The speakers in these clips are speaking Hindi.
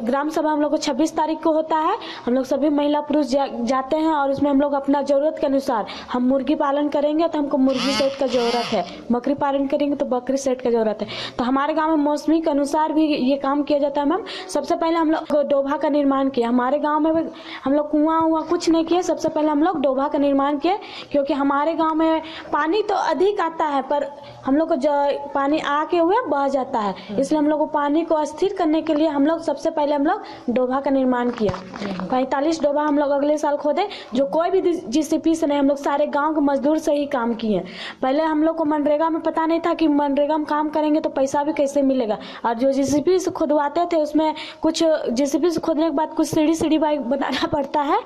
ग्राम सभा हम लोग को 26 तारीख को होता है। हम लोग सभी महिला पुरुष जाते हैं और उसमें हम लोग अपना जरूरत के अनुसार, हम मुर्गी पालन करेंगे तो हमको मुर्गी सेट का जरूरत है, बकरी पालन करेंगे तो बकरी सेट का जरूरत है। तो हमारे गाँव में मौसमी के अनुसार भी ये काम किया जाता है मैम। सबसे पहले हम लोग डोभा का निर्माण किया। हमारे गाँव में हम लोग कुआं कुछ नहीं किए, सबसे पहले हम लोग डोभा का निर्माण किए, क्योंकि हमारे गाँव में पानी तो अधिक आता है पर हम लोग को पानी आके हुए बह जाता है, इसलिए हम लोग को पानी को स्थिर करने के लिए हम लोग सबसे पहले हम लोग डोभा का निर्माण किया। 45 डोभा हम लोग अगले साल खोदे, जो कोई भी जीसीपी से नहीं, हम लोग सारे गांव के मजदूर से ही काम किए। पहले हम लोग को मनरेगा में पता नहीं था कि मनरेगा में काम करेंगे तो पैसा भी कैसे मिलेगा, और जो जीसीपी से खुदवाते थे उसमें कुछ जीसीपी से खोदने के बाद कुछ सीढ़ी बनाना पड़ता है,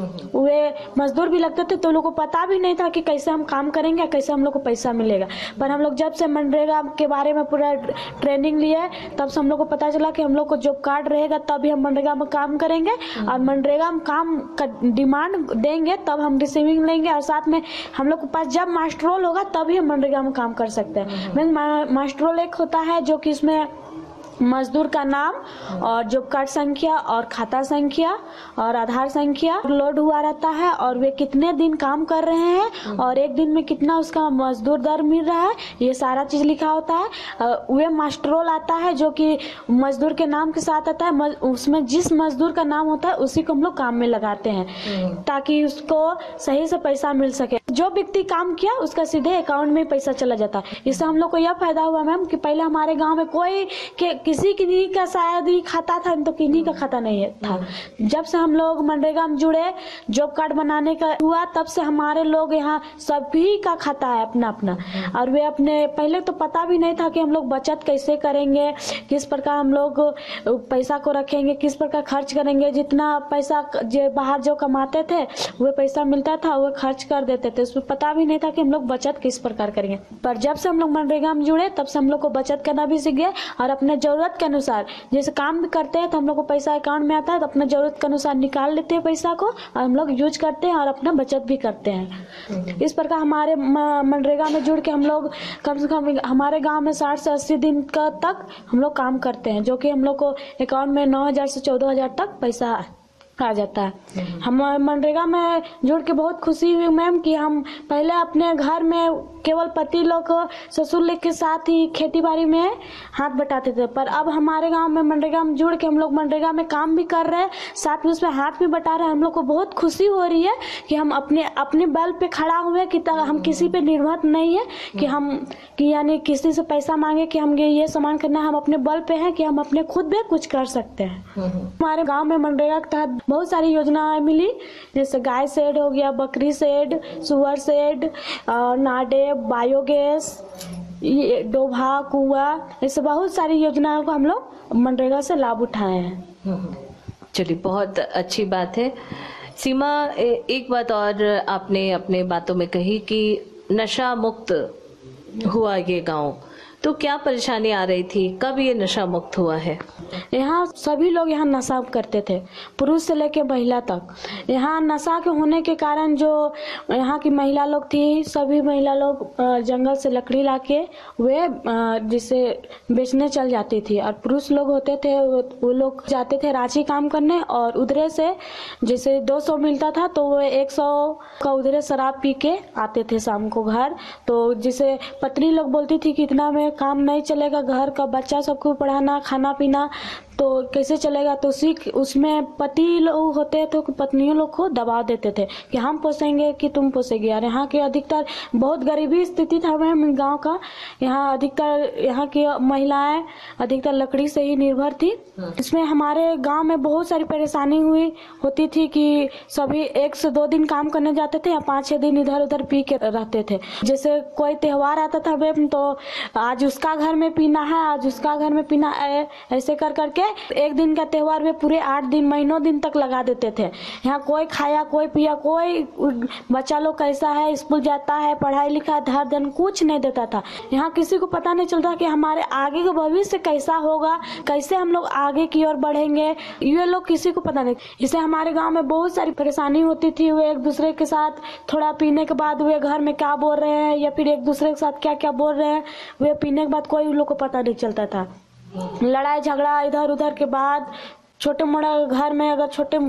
वे मजदूर भी लगते थे, तो लोग को पता भी नहीं था कि कैसे हम काम करेंगे, कैसे हम लोग को पैसा मिलेगा। पर हम लोग जब से मनरेगा के बारे में पूरा ट्रेनिंग लिए, तब से हम लोग को पता चला कि हम लोग को जॉब कार्ड रहेगा तभी हम मनरेगा में काम करेंगे, और मनरेगा में काम का डिमांड देंगे तब हम रिसीविंग लेंगे, और साथ में हम लोग के पास जब मास्टरोल होगा तभी हम मनरेगा में काम कर सकते हैं। मास्टरोल एक होता है जो कि इसमें मजदूर का नाम और जॉब कार्ड संख्या और खाता संख्या और आधार संख्या लोड हुआ रहता है, और वे कितने दिन काम कर रहे हैं और एक दिन में कितना उसका मजदूर दर मिल रहा है, ये सारा चीज लिखा होता है। वे मास्टरोल आता है जो कि मजदूर के नाम के साथ आता है, उसमें जिस मजदूर का नाम होता है उसी को हम लोग काम में लगाते हैं ताकि उसको सही से पैसा मिल सके। जो व्यक्ति काम किया उसका सीधे अकाउंट में पैसा चला जाता है। इससे हम लोग को यह फायदा हुआ मैम कि पहले हमारे गाँव में कोई किसी किन्हीं का शायद ही खाता था, तो किन्हीं का खाता नहीं था। जब से हम लोग मनरेगा में जुड़े, जॉब कार्ड बनाने का हुआ, तब से हमारे लोग यहाँ सभी का खाता है अपना अपना, और वे अपने पहले तो पता भी नहीं था कि हम लोग बचत कैसे करेंगे, किस प्रकार हम लोग पैसा को रखेंगे, किस प्रकार खर्च करेंगे। जितना पैसा बाहर जो कमाते थे वो पैसा मिलता था वो खर्च कर देते थे, उसमें पता भी नहीं था कि हम लोग बचत किस प्रकार करेंगे। पर जब से हम लोग मनरेगा में जुड़े तब से हम लोग को बचत करना भी सीख गए, और अपने जरूरत के अनुसार जैसे काम भी करते हैं तो हम लोग को पैसा अकाउंट में आता है, तो अपने जरूरत के अनुसार निकाल लेते हैं पैसा को, और हम लोग यूज करते हैं और अपना बचत भी करते हैं। इस प्रकार हमारे मनरेगा में जुड़ के हम लोग कम से कम हमारे गांव में 60 से 80 दिन का तक हम लोग काम करते हैं, जो कि हम लोग को अकाउंट में 9,000 से 14,000 तक पैसा आ जाता है। हम मनरेगा में जुड़ के बहुत खुशी हुई मैम कि हम पहले अपने घर में केवल पति लोग ससुर लोग के साथ ही खेती बाड़ी में हाथ बटाते थे, पर अब हमारे गांव में मनरेगा में जुड़ के हम लोग मनरेगा में काम भी कर रहे हैं, साथ में उसमें हाथ भी बटा रहे हैं। हम लोग को बहुत खुशी हो रही है कि हम अपने बल पे खड़ा हुए, कि हम किसी पे निर्भर नहीं है कि यानी किसी से पैसा मांगे कि हम ये सामान करना, हम अपने बल पे हैं कि हम अपने खुद भी कुछ कर सकते हैं। हमारे गाँव में मनरेगा के तहत बहुत सारी योजनाएं मिली, जैसे गाय शेड हो गया, बकरी शेड, सुअर शेड, नाडे, बायोगैस, डोभा, कुआं, ऐसे बहुत सारी योजनाओं को हम लोग मनरेगा से लाभ उठाए हैं। चलिए, बहुत अच्छी बात है। सीमा, एक बात और आपने अपने बातों में कही कि नशा मुक्त हुआ ये गांव, तो क्या परेशानी आ रही थी, कब ये नशा मुक्त हुआ है? यहाँ सभी लोग यहाँ नशा करते थे, पुरुष से लेकर महिला तक। यहाँ नशा के होने के कारण जो यहाँ की महिला लोग थी, सभी महिला लोग जंगल से लकड़ी लाके वे जिसे बेचने चल जाती थी, और पुरुष लोग होते थे वो लोग जाते थे रांची काम करने, और उधरे से जैसे 200 मिलता था तो वो 100 का उधरे शराब पी के आते थे शाम को घर। तो जिसे पत्नी लोग बोलती थी कि इतना में काम नहीं चलेगा, घर का बच्चा सबको पढ़ाना, खाना पीना तो कैसे चलेगा, तो उसमें पति लोग होते तो पत्नियों लोग को दबाव देते थे कि हम पोसेंगे कि तुम पोसेगी। और यहाँ के अधिकतर बहुत गरीबी स्थिति था मैम गांव का, यहाँ अधिकतर यहाँ की महिलाएं अधिकतर लकड़ी से ही निर्भर थी। इसमें हमारे गांव में बहुत सारी परेशानी होती थी कि सभी 1 से 2 दिन काम करने जाते थे या 5-6 दिन इधर उधर पी के रहते थे। जैसे कोई त्योहार आता था मैम, तो आज उसका घर में पीना है, आज उसका घर में पीना है, ऐसे कर करके एक दिन का त्योहार में पूरे 8 दिन महीनों दिन तक लगा देते थे। यहाँ कोई खाया, कोई पिया, कोई बच्चा लोग कैसा है, स्कूल जाता है, पढ़ाई लिखाई हर दिन कुछ नहीं देता था। यहाँ किसी को पता नहीं चलता कि हमारे आगे का भविष्य कैसा होगा, कैसे हम लोग आगे की ओर बढ़ेंगे, ये लोग किसी को पता नहीं। इससे हमारे गाँव में बहुत सारी परेशानी होती थी। वे एक दूसरे के साथ थोड़ा पीने के बाद वे घर में क्या बोल रहे हैं या फिर एक दूसरे के साथ क्या क्या बोल रहे हैं, वे पीने के बाद कोई उन लोग को पता नहीं चलता था। लड़ाई झगड़ा इधर उधर के बाद छोटे मोटा घर में अगर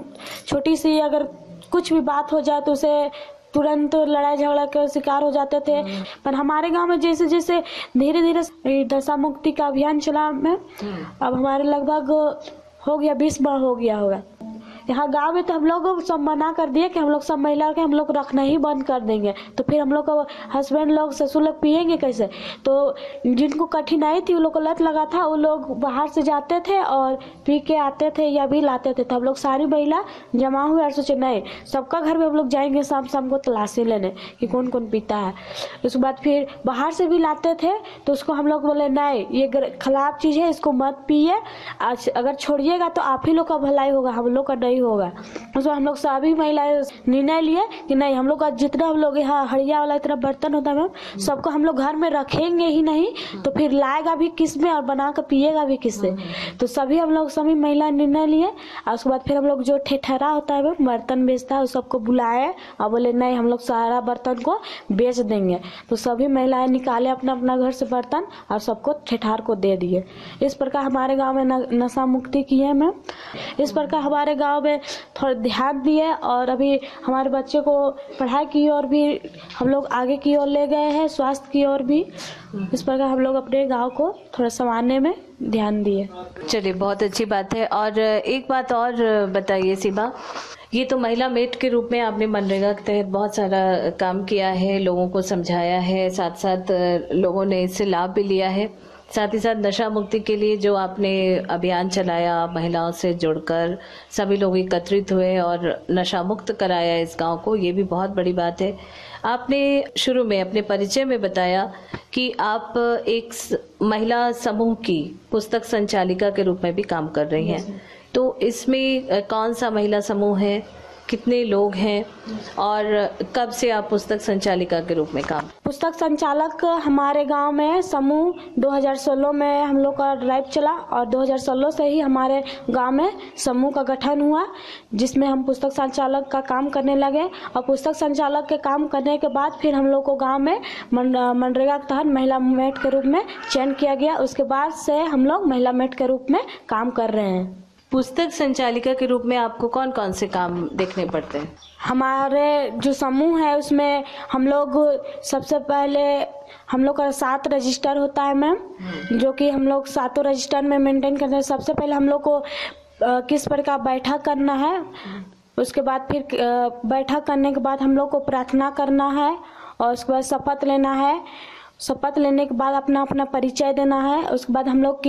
छोटी सी अगर कुछ भी बात हो जाए तो उसे तुरंत लड़ाई झगड़ा के शिकार हो जाते थे। पर हमारे गांव में जैसे जैसे धीरे धीरे नशा मुक्ति का अभियान चला में, अब हमारे लगभग हो गया 20 बार हो गया होगा। यहाँ गांव में तो हम लोग सब मना कर दिए कि हम लोग सब महिला के हम लोग रखना ही बंद कर देंगे। तो फिर हम लोग को हस्बैंड लोग ससुर लोग पियेंगे कैसे? तो जिनको कठिनाई थी, वो लोग को लत लगा था, वो लोग बाहर से जाते थे और पी के आते थे या भी लाते थे। तो हम लोग सारी महिला जमा हुए और सोचे नहीं, सबका घर में हम लोग जाएंगे शाम शाम को तलाशी लेने कि कौन कौन पीता है। उसके बाद फिर बाहर से भी लाते थे, तो उसको हम लोग बोले नहीं, ये खराब चीज़ है, इसको मत पिए, आज अगर छोड़िएगा तो आप ही लोग का भलाई होगा, हम लोग का नहीं होगा। उसमें हम लोग सभी महिलाएं निर्णय लिए कि नहीं, हम लोग का जितना हम लोग यहाँ हड़िया वाला इतना बर्तन होता है मैम, सबको हम लोग घर में रखेंगे ही नहीं, तो फिर लाएगा भी किस में और बना कर पिएगा भी किससे। तो सभी महिला निर्णय लिए। और उसके बाद फिर हम लोग जो ठेठरा होता है मैम, बर्तन बेचता है, उस सबको बुलाए और बोले नहीं, हम लोग सारा बर्तन को बेच देंगे। तो सभी महिलाएं निकाले अपना अपना घर से बर्तन और सबको ठेठार को दे दिए। इस प्रकार हमारे गाँव में नशा मुक्ति की है मैम। इस प्रकार हमारे गाँव में थोड़ा ध्यान दिए और अभी हमारे बच्चे को पढ़ाई की ओर भी हम लोग आगे की ओर ले गए हैं, स्वास्थ्य की ओर भी। इस प्रकार हम लोग अपने गांव को थोड़ा संवारने में ध्यान दिए। चलिए, बहुत अच्छी बात है। और एक बात और बताइए सीमा, ये तो महिला मेट के रूप में आपने मनरेगा के तहत बहुत सारा काम किया है, लोगों को समझाया है, साथ साथ लोगों ने इससे लाभ भी लिया है। साथ ही साथ नशा मुक्ति के लिए जो आपने अभियान चलाया, महिलाओं से जुड़कर सभी लोग एकत्रित हुए और नशा मुक्त कराया इस गांव को, ये भी बहुत बड़ी बात है। आपने शुरू में अपने परिचय में बताया कि आप एक महिला समूह की पुस्तक संचालिका के रूप में भी काम कर रही हैं। तो इसमें कौन सा महिला समूह है, कितने लोग हैं और कब से आप पुस्तक संचालिका के रूप में काम? पुस्तक संचालक हमारे गांव में समूह 2016 में हम लोग का ड्राइव चला और 2016 से ही हमारे गांव में समूह का गठन हुआ, जिसमें हम पुस्तक संचालक का काम करने लगे। और पुस्तक संचालक के काम करने के बाद फिर हम लोग को गांव में मनरेगा के तहत महिला मेट के रूप में चयन किया गया। उसके बाद से हम लोग महिला मेट के रूप में काम कर रहे हैं। पुस्तक संचालिका के रूप में आपको कौन कौन से काम देखने पड़ते हैं? हमारे जो समूह है उसमें हम लोग सबसे पहले हम लोग का 7 रजिस्टर होता है मैम, जो कि हम लोग 7 रजिस्टर में मेंटेन करते हैं। सबसे पहले हम लोग को किस प्रकार बैठक करना है, उसके बाद फिर बैठक करने के बाद हम लोग को प्रार्थना करना है और उसके बाद शपथ लेना है। शपथ लेने के बाद अपना अपना परिचय देना है। उसके बाद हम लोग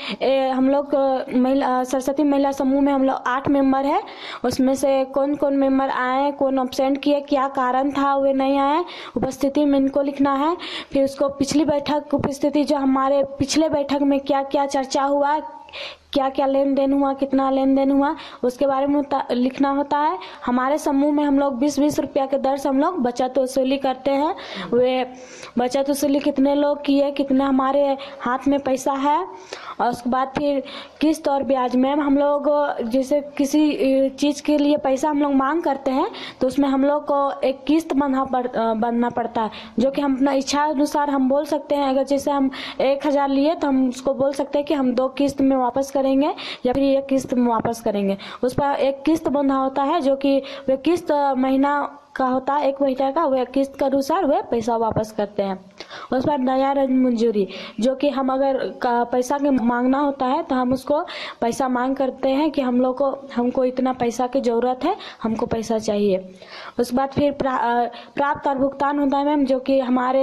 हम लोग महिला सरस्वती महिला समूह में हम लोग 8 मेंबर है। उसमें से कौन कौन मेंबर आए, कौन अब्सेंट किए, क्या कारण था वे नहीं आए, उपस्थिति में इनको लिखना है। फिर उसको पिछली बैठक उपस्थिति, जो हमारे पिछले बैठक में क्या क्या चर्चा हुआ, क्या क्या लेन देन हुआ, कितना लेन देन हुआ, उसके बारे में लिखना होता है। हमारे समूह में हम लोग 20-20 रुपया के दर से हम लोग बचत वसूली करते हैं। वे बचत वसूली कितने लोग किए, कितना हमारे हाथ में पैसा है, और उसके बाद फिर किस्त और ब्याज में हम लोग जैसे किसी चीज़ के लिए पैसा हम लोग मांग करते हैं तो उसमें हम लोग को एक किस्त बनना पड़ता है, जो कि हम अपना इच्छा अनुसार हम बोल सकते हैं। अगर जैसे हम 1000 लिए तो हम उसको बोल सकते हैं कि हम 2 किस्त में वापस करेंगे या फिर 1 किस्त में वापस करेंगे। उस पर एक किस्त बंधा होता है, जो कि वे किस्त महीना का होता है, 1 महीने का, वह किस्त के अनुसार वे पैसा वापस करते हैं। उस पर नया ऋण मंजूरी, जो कि हम अगर पैसा के मांगना होता है तो हम उसको पैसा मांग करते हैं कि हमको इतना पैसा की ज़रूरत है, हमको पैसा चाहिए। उसके बाद फिर प्राप्त और भुगतान होता है मैम, जो कि हमारे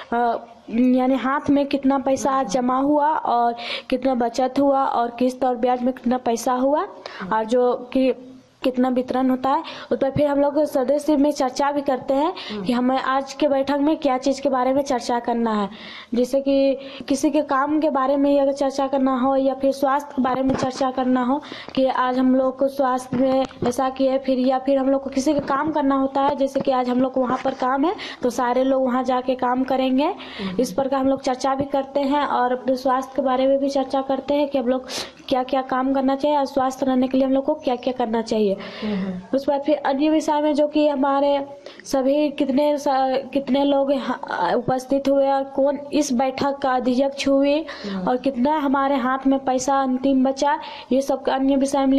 यानी हाथ में कितना पैसा जमा हुआ और कितना बचत हुआ और किस्त और ब्याज में कितना पैसा हुआ और जो कि कितना वितरण होता है। उस पर फिर हम लोग सदस्य में चर्चा भी करते हैं कि हमें आज के बैठक में क्या चीज़ के बारे में चर्चा करना है। जैसे कि किसी के काम के बारे में अगर चर्चा करना हो या फिर स्वास्थ्य के बारे में चर्चा करना हो कि आज हम लोग को स्वास्थ्य में ऐसा किया, फिर या फिर हम लोग को किसी का काम करना होता है, जैसे कि आज हम लोग को वहाँ पर काम है तो सारे लोग वहाँ जाके काम करेंगे। इस प्रकार हम लोग चर्चा भी करते हैं और अपने स्वास्थ्य के बारे में भी चर्चा करते हैं कि हम लोग क्या क्या काम करना चाहिए और स्वास्थ्य रहने के लिए हम लोग को क्या क्या करना चाहिए। उस बाद फिर अन्य विषय में, जो कि हमारे सभी कितने लोग उपस्थित हुए और कौन इस बैठक का अध्यक्ष हुए और कितना हमारे हाथ में पैसा अंतिम बचा, ये सब अन्य विषय में